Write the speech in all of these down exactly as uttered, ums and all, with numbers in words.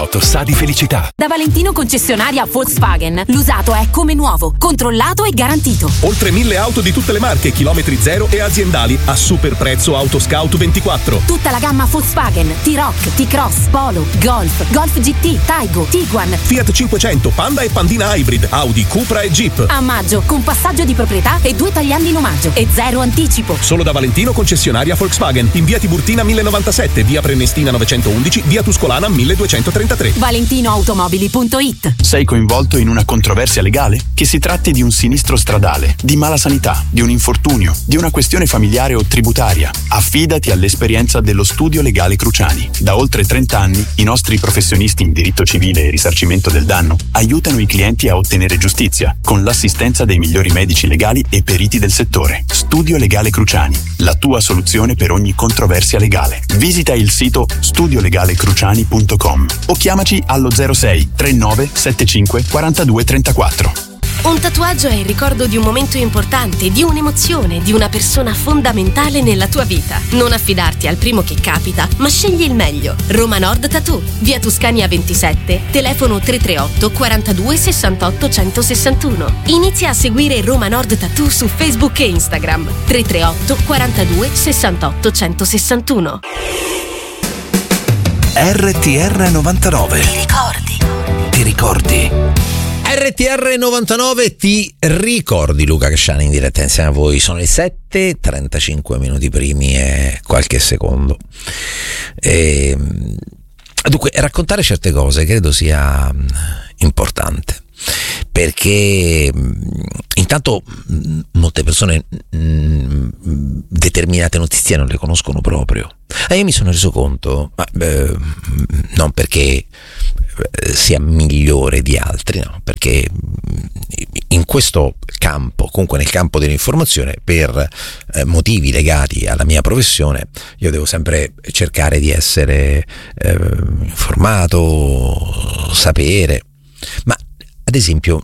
Auto sa di felicità. Da Valentino concessionaria Volkswagen, l'usato è come nuovo, controllato e garantito. Oltre mille auto di tutte le marche, chilometri zero e aziendali a super prezzo Autoscout ventiquattro. Tutta la gamma Volkswagen, T-Roc, T-Cross, Polo, Golf, Golf G T, Taigo, Tiguan, Fiat cinquecento, Panda e Pandina Hybrid, Audi, Cupra e Jeep. A maggio, con passaggio di proprietà e due tagliandi in omaggio e zero anticipo. Solo da Valentino concessionaria Volkswagen, in via Tiburtina mille novantasette, via Prenestina novecentoundici, via Tuscolana milleduecentotrentatré. valentinoautomobili punto it. Sei coinvolto in una controversia legale? Che si tratti di un sinistro stradale, di mala sanità, di un infortunio, di una questione familiare o tributaria, affidati all'esperienza dello Studio Legale Cruciani. Da oltre trenta anni i nostri professionisti in diritto civile e risarcimento del danno aiutano i clienti a ottenere giustizia con l'assistenza dei migliori medici legali e periti del settore. Studio Legale Cruciani, la tua soluzione per ogni controversia legale. Visita il sito studio legale cruciani punto com o chiamaci allo zero sei trentanove settantacinque quarantadue trentaquattro. Un tatuaggio è il ricordo di un momento importante, di un'emozione, di una persona fondamentale nella tua vita. Non affidarti al primo che capita, ma scegli il meglio. Roma Nord Tattoo, via Tuscania ventisette, telefono tre tre otto quarantadue sessantotto centosessantuno. Inizia a seguire Roma Nord Tattoo su Facebook e Instagram. tre tre otto quarantadue sessantotto centosessantuno. R T R novantanove. Ti ricordi? Ti ricordi? R T R novantanove, ti ricordi? Luca Casciani in diretta insieme a voi. Sono le sette, trentacinque minuti primi e qualche secondo. E, dunque, raccontare certe cose credo sia importante, perché intanto molte persone determinate notizie non le conoscono proprio. E io mi sono reso conto, ma, eh, non perché sia migliore di altri, no, perché in questo campo, comunque nel campo dell'informazione, per eh, motivi legati alla mia professione, io devo sempre cercare di essere eh, informato, sapere. Ma ad esempio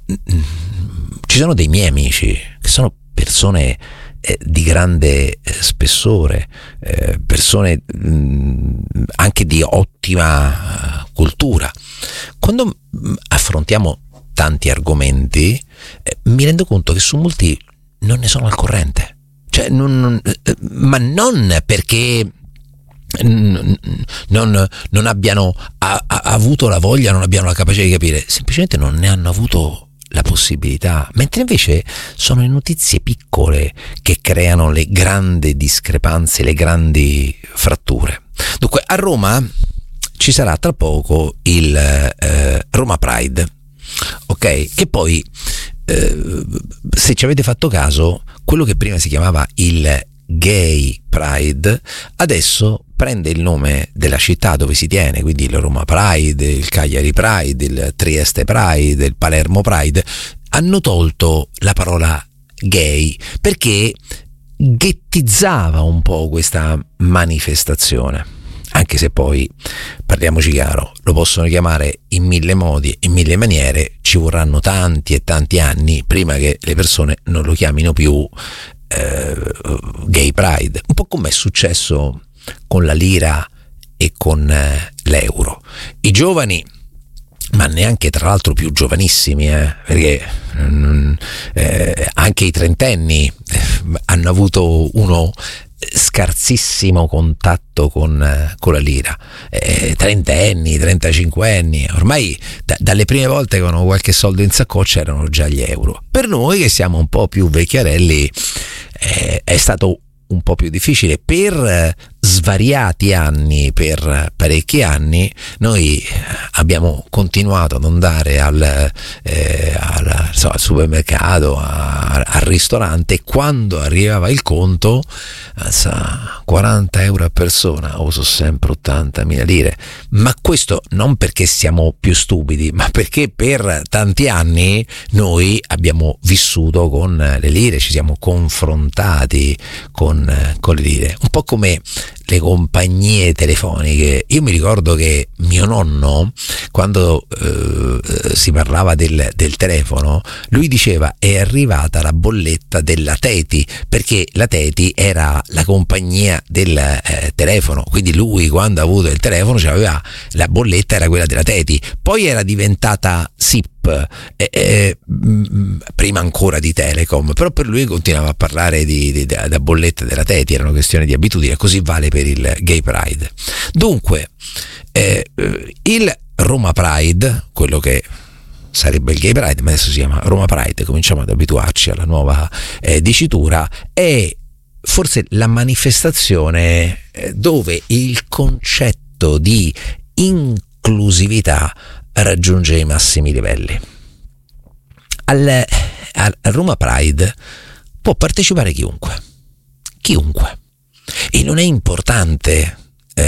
ci sono dei miei amici che sono persone eh, di grande eh, spessore, eh, persone mh, anche di ottima uh, cultura. Quando mh, affrontiamo tanti argomenti, eh, mi rendo conto che su molti non ne sono al corrente. Cioè, non, non, eh, ma non perché non, non abbiano a, a, avuto la voglia, non abbiano la capacità di capire, semplicemente non ne hanno avuto la possibilità, mentre invece sono le notizie piccole che creano le grandi discrepanze, le grandi fratture. Dunque, a Roma ci sarà tra poco il eh, Roma Pride, ok? Che poi, eh, se ci avete fatto caso, quello che prima si chiamava il Gay Pride adesso prende il nome della città dove si tiene, quindi il Roma Pride, il Cagliari Pride, il Trieste Pride, il Palermo Pride. Hanno tolto la parola gay perché ghettizzava un po' questa manifestazione, anche se poi, parliamoci chiaro, lo possono chiamare in mille modi, in mille maniere, ci vorranno tanti e tanti anni prima che le persone non lo chiamino più eh, Gay Pride, un po' come è successo con la lira e con eh, l'euro. I giovani, ma neanche tra l'altro più giovanissimi, eh, perché mm, eh, anche i trentenni eh, hanno avuto uno scarsissimo contatto con, eh, con la lira, eh, trentenni, trentacinquenni, ormai da, dalle prime volte che avevano qualche soldo in saccoccia erano già gli euro. Per noi che siamo un po' più vecchiarelli eh, è stato un po' più difficile. Per svariati anni, per parecchi anni, noi abbiamo continuato ad andare al, eh, al, so, al supermercato, a, al ristorante, e quando arrivava il conto, sa, quaranta euro a persona, o so sempre ottantamila lire. Ma questo non perché siamo più stupidi, ma perché per tanti anni noi abbiamo vissuto con le lire, ci siamo confrontati con, con le lire, un po' come le compagnie telefoniche. Io mi ricordo che mio nonno, quando eh, si parlava del, del telefono, lui diceva è arrivata la bolletta della Teti, perché la Teti era la compagnia del eh, telefono, quindi lui quando ha avuto il telefono c'aveva la bolletta, era quella della Teti, poi era diventata S I P, eh, eh, prima ancora di Telecom, però per lui continuava a parlare di, di, della bolletta della Teti, erano questioni di abitudine, così vale per il Gay Pride. Dunque eh, il Roma Pride, quello che sarebbe il Gay Pride, ma adesso si chiama Roma Pride, cominciamo ad abituarci alla nuova eh, dicitura, è forse la manifestazione eh, dove il concetto di inclusività raggiunge i massimi livelli. Al, al Roma Pride può partecipare chiunque, chiunque, e non è importante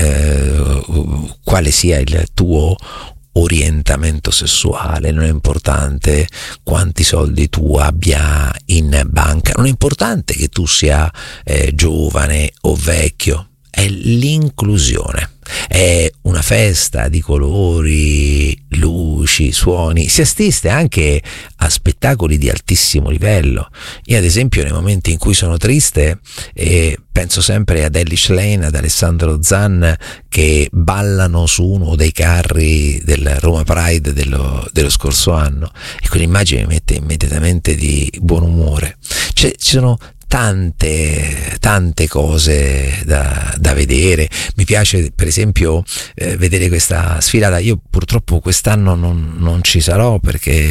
eh, quale sia il tuo orientamento sessuale, non è importante quanti soldi tu abbia in banca, non è importante che tu sia eh, giovane o vecchio, è l'inclusione. È una festa di colori, luci, suoni, si assiste anche a spettacoli di altissimo livello. Io ad esempio nei momenti in cui sono triste eh, penso sempre ad Elish Lane, ad Alessandro Zan che ballano su uno dei carri del Roma Pride dello, dello scorso anno, e quell'immagine mi mette immediatamente di buon umore. C'è, ci sono tante tante cose da, da vedere. Mi piace per esempio eh, vedere questa sfilata. Io purtroppo quest'anno non, non ci sarò perché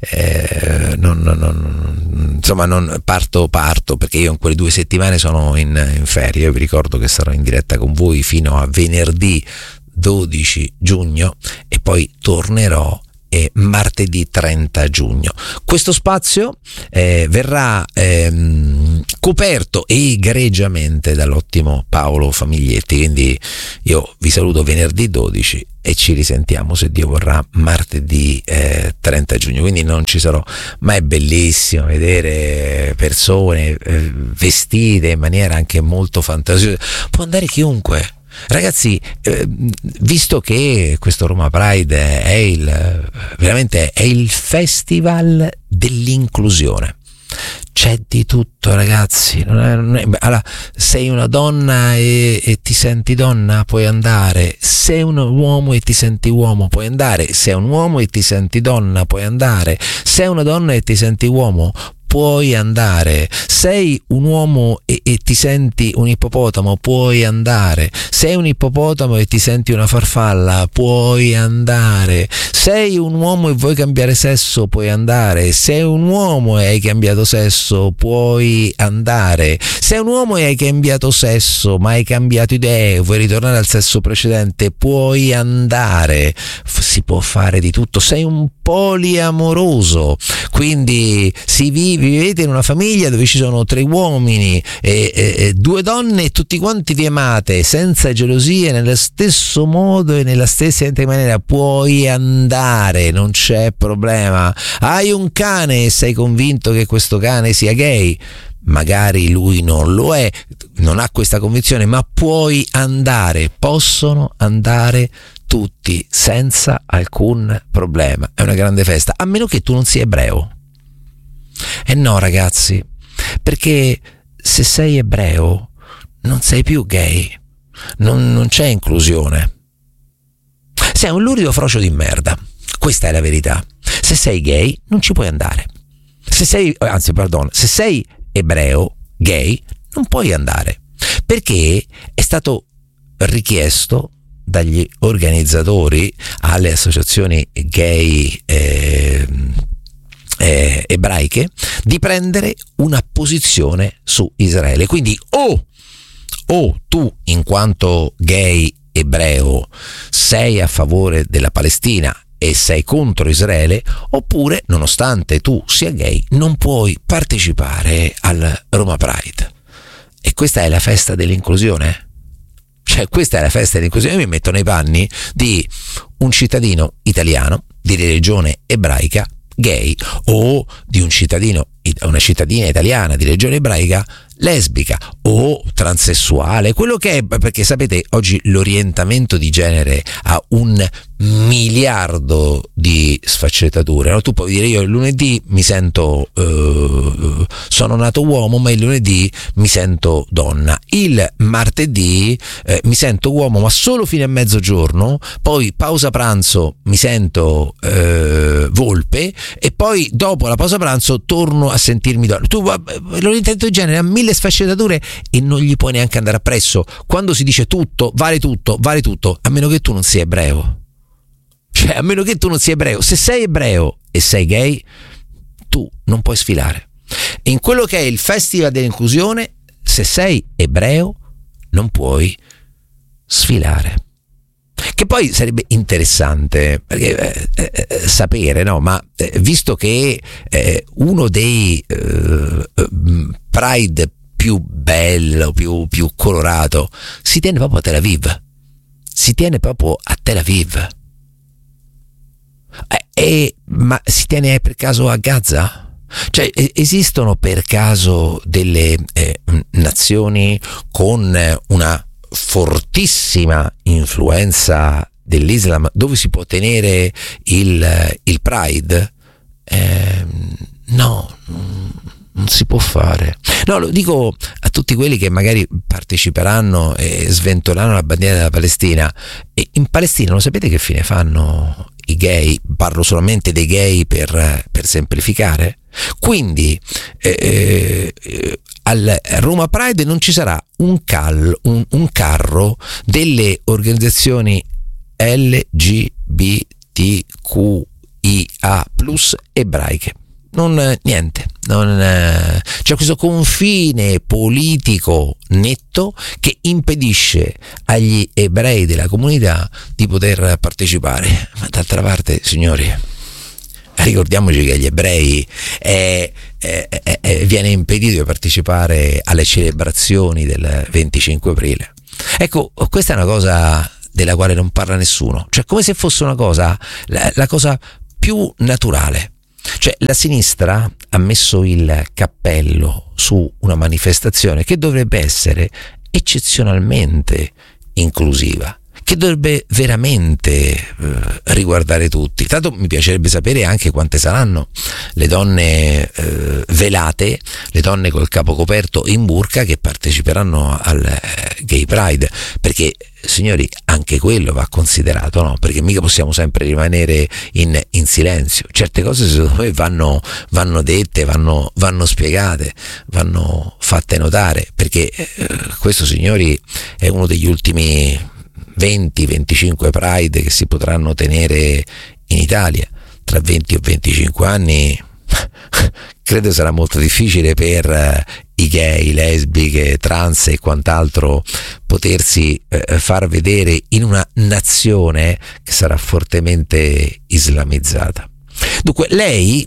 eh, non, non, non, insomma non parto parto perché io in quelle due settimane sono in, in ferie. Io vi ricordo che sarò in diretta con voi fino a venerdì dodici giugno e poi tornerò e martedì trenta giugno. Questo spazio eh, verrà ehm, coperto egregiamente dall'ottimo Paolo Famiglietti, quindi io vi saluto venerdì dodici e ci risentiamo, se Dio vorrà, martedì eh, trenta giugno, quindi non ci sarò, ma è bellissimo vedere persone eh, vestite in maniera anche molto fantasiosa. Può andare chiunque. Ragazzi, eh, visto che questo Roma Pride è il veramente è il festival dell'inclusione, c'è di tutto, ragazzi. Non è, non è, allora, sei una donna e, e ti senti donna, puoi andare. Sei un uomo e ti senti uomo, puoi andare. Sei un uomo e ti senti donna, puoi andare. Sei una donna e ti senti uomo, puoi andare. Sei un uomo e, e ti senti un ippopotamo, puoi andare. Sei un ippopotamo e ti senti una farfalla, puoi andare. Sei un uomo e vuoi cambiare sesso, puoi andare. Sei un uomo e hai cambiato sesso, puoi andare. Sei un uomo e hai cambiato sesso, ma hai cambiato idee, vuoi ritornare al sesso precedente, puoi andare. Si può fare di tutto. Sei un poliamoroso, quindi si vive vivete in una famiglia dove ci sono tre uomini e, e, e due donne e tutti quanti vi amate senza gelosie, nello stesso modo e nella stessa identica maniera, puoi andare, non c'è problema. Hai un cane e sei convinto che questo cane sia gay, magari lui non lo è, non ha questa convinzione, ma puoi andare, possono andare tutti senza alcun problema. È una grande festa, a meno che tu non sia ebreo. Eh no, ragazzi, perché se sei ebreo non sei più gay, non, non c'è inclusione. Sei un lurido frocio di merda, questa è la verità. Se sei gay non ci puoi andare. Se sei, anzi, pardon, se sei ebreo gay non puoi andare, perché è stato richiesto dagli organizzatori alle associazioni gay eh, Eh, ebraiche di prendere una posizione su Israele. Quindi o, o tu in quanto gay ebreo sei a favore della Palestina e sei contro Israele, oppure nonostante tu sia gay non puoi partecipare al Roma Pride. E questa è la festa dell'inclusione? Cioè questa è la festa dell'inclusione? Io mi metto nei panni di un cittadino italiano di religione ebraica gay, o di un cittadino, una cittadina italiana di religione ebraica lesbica o transessuale, quello che è, perché sapete oggi l'orientamento di genere ha un miliardo di sfaccettature, no? Tu puoi dire io il lunedì mi sento uh, sono nato uomo ma il lunedì mi sento donna, il martedì eh, mi sento uomo ma solo fino a mezzogiorno, poi pausa pranzo mi sento uh, volpe e poi dopo la pausa pranzo torno a sentirmi donna. Tu, l'orientamento di genere ha mille sfaccettature e non gli puoi neanche andare appresso. Quando si dice tutto vale tutto, vale tutto, a meno che tu non sia ebreo. Cioè, a meno che tu non sia ebreo. Se sei ebreo e sei gay, tu non puoi sfilare. In quello che è il Festival dell'inclusione, se sei ebreo, non puoi sfilare. Che poi sarebbe interessante perché, eh, eh, sapere, no? Ma eh, visto che eh, uno dei eh, Pride più bello, più, più colorato, si tiene proprio a Tel Aviv. Si tiene proprio a Tel Aviv. Eh, eh, ma si tiene per caso a Gaza? Cioè, esistono per caso delle eh, nazioni con una fortissima influenza dell'Islam dove si può tenere il, il Pride? Eh, no, non si può fare. No, lo dico a tutti quelli che magari parteciperanno e sventoleranno la bandiera della Palestina. E in Palestina lo sapete che fine fanno i gay? Parlo solamente dei gay per, per semplificare. Quindi eh, eh, al Roma Pride non ci sarà un, cal, un, un carro delle organizzazioni L G B T Q I A plus ebraiche. Non niente, non, eh, c'è questo confine politico netto che impedisce agli ebrei della comunità di poter partecipare. Ma d'altra parte, signori, ricordiamoci che agli ebrei è, è, è, è, viene impedito di partecipare alle celebrazioni del venticinque aprile. Ecco, questa è una cosa della quale non parla nessuno, cioè come se fosse una cosa, la, la cosa più naturale. Cioè la sinistra ha messo il cappello su una manifestazione che dovrebbe essere eccezionalmente inclusiva, che dovrebbe veramente eh, riguardare tutti. Tanto mi piacerebbe sapere anche quante saranno le donne eh, velate, le donne col capo coperto in burka che parteciperanno al eh, Gay Pride, perché signori anche quello va considerato, no? Perché mica possiamo sempre rimanere in, in silenzio. Certe cose secondo me vanno, vanno dette, vanno, vanno spiegate, vanno fatte notare, perché eh, questo, signori, è uno degli ultimi venti venticinque Pride che si potranno tenere in Italia. Tra venti o venticinque anni credo sarà molto difficile per eh, i gay, lesbiche, trans e quant'altro potersi eh, far vedere in una nazione che sarà fortemente islamizzata. Dunque lei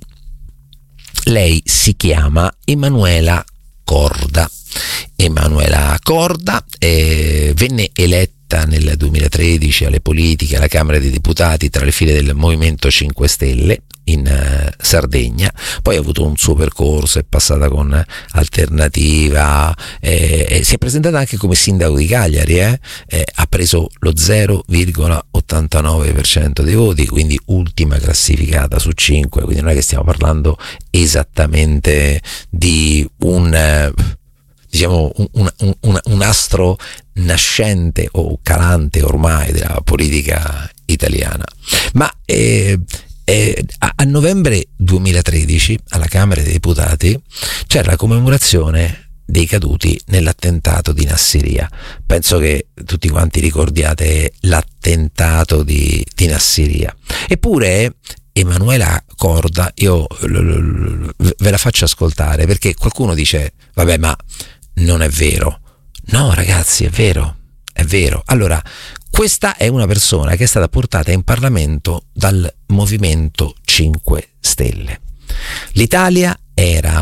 lei si chiama Emanuela Corda. Emanuela Corda eh, venne eletta nel duemilatredici alle politiche alla Camera dei Deputati tra le file del Movimento cinque Stelle in uh, Sardegna, poi ha avuto un suo percorso, è passata con Alternativa, eh, eh, si è presentata anche come sindaco di Cagliari, eh, eh, ha preso lo zero virgola ottantanove per cento dei voti, quindi ultima classificata su cinque, quindi non è che stiamo parlando esattamente di un... Eh, diciamo un, un, un, un astro nascente o calante ormai della politica italiana. Ma eh, eh, a, a novembre duemilatredici alla Camera dei Deputati c'era la commemorazione dei caduti nell'attentato di Nassiriya. Penso che tutti quanti ricordiate l'attentato di, di Nassiriya. Eppure Emanuela Corda, io l, l, l, ve la faccio ascoltare, perché qualcuno dice vabbè, ma non è vero. No ragazzi, è vero, è vero. Allora, questa è una persona che è stata portata in Parlamento dal Movimento cinque Stelle. L'Italia era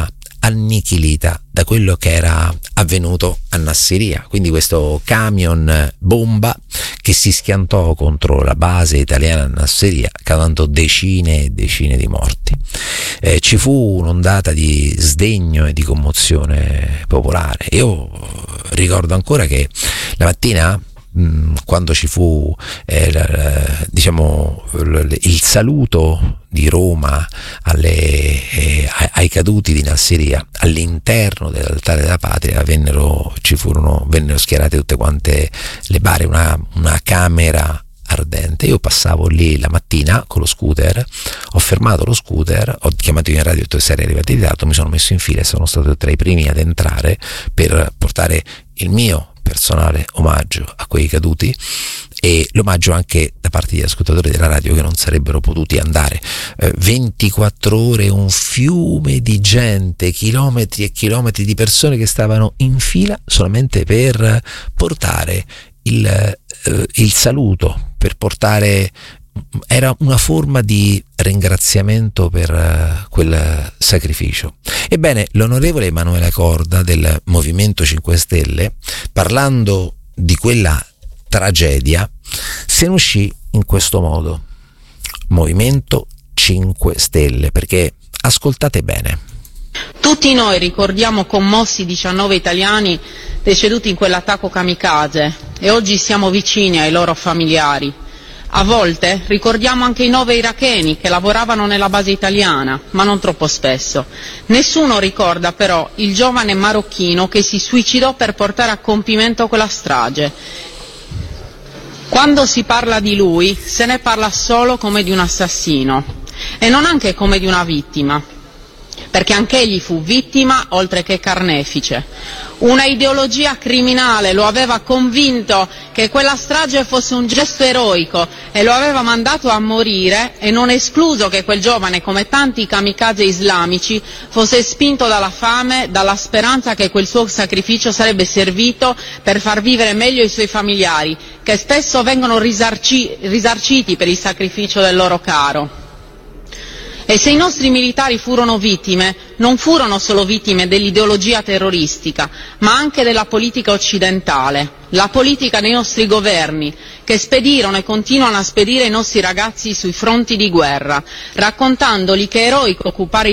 annichilita da quello che era avvenuto a Nassiriya, quindi questo camion bomba che si schiantò contro la base italiana a Nassiriya, causando decine e decine di morti. Eh, ci fu un'ondata di sdegno e di commozione popolare. Io ricordo ancora che la mattina, quando ci fu eh, la, diciamo il saluto di Roma alle, eh, ai caduti di Nassiriya, all'interno dell'altare della patria vennero, ci furono, vennero schierate tutte quante le bare, una, una camera ardente. Io passavo lì la mattina con lo scooter, ho fermato lo scooter, ho chiamato in radio e ho detto: sei arrivato in ritardo, mi sono messo in fila e sono stato tra i primi ad entrare per portare il mio personale omaggio a quei caduti e l'omaggio anche da parte degli ascoltatori della radio che non sarebbero potuti andare. eh, ventiquattro ore, un fiume di gente, chilometri e chilometri di persone che stavano in fila solamente per portare il, eh, il saluto, per portare, era una forma di ringraziamento per uh, quel sacrificio. Ebbene, l'onorevole Emanuela Corda del Movimento cinque Stelle, parlando di quella tragedia, se ne uscì in questo modo: Movimento cinque Stelle, perché ascoltate bene. Tutti noi ricordiamo commossi i diciannove italiani deceduti in quell'attacco kamikaze e oggi siamo vicini ai loro familiari. A volte ricordiamo anche i nove iracheni che lavoravano nella base italiana, ma non troppo spesso. Nessuno ricorda però il giovane marocchino che si suicidò per portare a compimento quella strage. Quando si parla di lui, se ne parla solo come di un assassino e non anche come di una vittima, perché anch'egli fu vittima oltre che carnefice. Una ideologia criminale lo aveva convinto che quella strage fosse un gesto eroico e lo aveva mandato a morire, e non è escluso che quel giovane, come tanti kamikaze islamici, fosse spinto dalla fame, dalla speranza che quel suo sacrificio sarebbe servito per far vivere meglio i suoi familiari, che spesso vengono risarci- risarciti per il sacrificio del loro caro. E se i nostri militari furono vittime, non furono solo vittime dell'ideologia terroristica, ma anche della politica occidentale, la politica dei nostri governi, che spedirono e continuano a spedire i nostri ragazzi sui fronti di guerra, raccontandoli che è eroico occupare i